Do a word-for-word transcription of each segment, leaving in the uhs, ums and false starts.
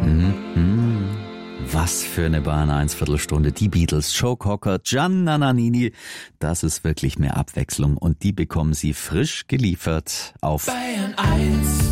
Mhm. Was für eine Bayern eins Viertelstunde. Die Beatles, Joe Cocker, Gianna Nannini. Das ist wirklich mehr Abwechslung und die bekommen Sie frisch geliefert auf Bayern eins.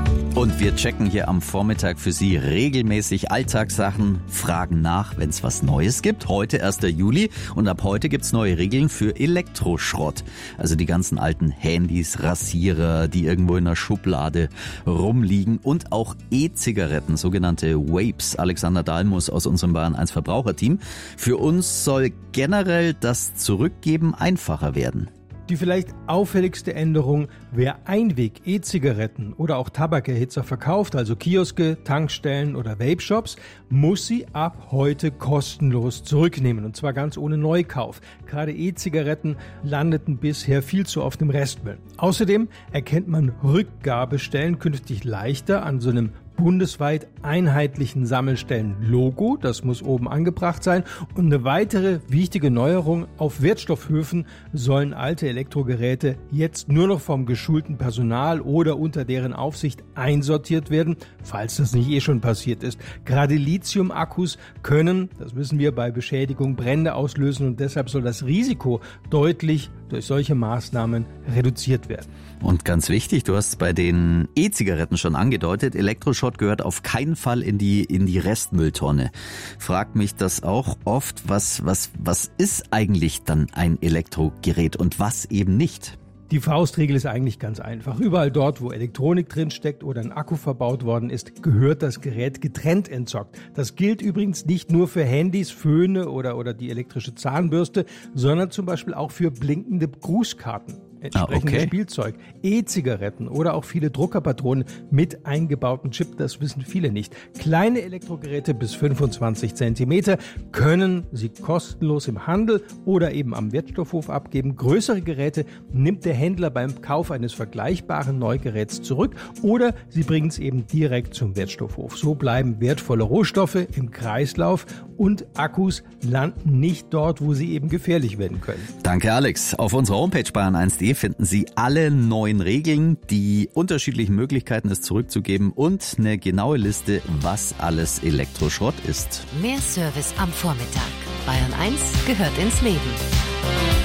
Und wir checken hier am Vormittag für Sie regelmäßig Alltagssachen, fragen nach, wenn es was Neues gibt. Heute erster Juli und ab heute gibt's neue Regeln für Elektroschrott. Also die ganzen alten Handys, Rasierer, die irgendwo in der Schublade rumliegen und auch E-Zigaretten, sogenannte Vapes. Alexander Dalmus aus unserem Bayern eins Verbraucherteam. Für uns soll generell das Zurückgeben einfacher werden. Die vielleicht auffälligste Änderung: Wer Einweg-E-Zigaretten oder auch Tabakerhitzer verkauft, also Kioske, Tankstellen oder Vape-Shops, muss sie ab heute kostenlos zurücknehmen, und zwar ganz ohne Neukauf. Gerade E-Zigaretten landeten bisher viel zu oft im Restmüll. Außerdem erkennt man Rückgabestellen künftig leichter an so einem bundesweit einheitlichen Sammelstellen-Logo, das muss oben angebracht sein. Und eine weitere wichtige Neuerung: Auf Wertstoffhöfen sollen alte Elektrogeräte jetzt nur noch vom geschulten Personal oder unter deren Aufsicht einsortiert werden, falls das nicht eh schon passiert ist. Gerade Lithium-Akkus können, das wissen wir, bei Beschädigung Brände auslösen, und deshalb soll das Risiko deutlich durch solche Maßnahmen reduziert werden. Und ganz wichtig, du hast es bei den E-Zigaretten schon angedeutet, Elektroschrott gehört auf keinen Fall in die in die Restmülltonne. Fragt mich das auch oft, was was was ist eigentlich dann ein Elektrogerät und was eben nicht? Die Faustregel ist eigentlich ganz einfach. Überall dort, wo Elektronik drinsteckt oder ein Akku verbaut worden ist, gehört das Gerät getrennt entsorgt. Das gilt übrigens nicht nur für Handys, Föhne oder, oder die elektrische Zahnbürste, sondern zum Beispiel auch für blinkende Grußkarten, entsprechendes ah, okay. Spielzeug, E-Zigaretten oder auch viele Druckerpatronen mit eingebautem Chip. Das wissen viele nicht. Kleine Elektrogeräte bis fünfundzwanzig Zentimeter können Sie kostenlos im Handel oder eben am Wertstoffhof abgeben. Größere Geräte nimmt der Händler beim Kauf eines vergleichbaren Neugeräts zurück oder Sie bringen es eben direkt zum Wertstoffhof. So bleiben wertvolle Rohstoffe im Kreislauf und Akkus landen nicht dort, wo sie eben gefährlich werden können. Danke, Alex. Auf unserer Homepage bayern eins punkt de finden Sie alle neuen Regeln, die unterschiedlichen Möglichkeiten, es zurückzugeben und eine genaue Liste, was alles Elektroschrott ist. Mehr Service am Vormittag. Bayern eins gehört ins Leben.